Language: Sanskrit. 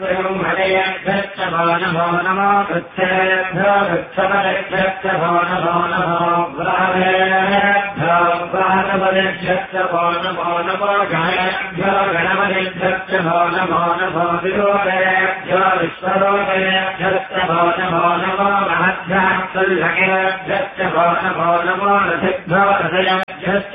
हरेभ्यश्च भो नमो नमो वृक्षेभ्यो वृक्षपरेभ्यश्च भो नमो नमो ब्राह्मणेभ्यो ब्राह्मणपरेभ्यश्च भो नमो नमो गणेभ्यो गणपतिभ्यश्च भो नमो नमो विरोधेभ्यो विश्वरोधेभ्यश्च भो नमो नमो महद्भ्यः सल्लकेभ्यश्च भो नमो नमो रथिभ्यो रथयेभ्यश्च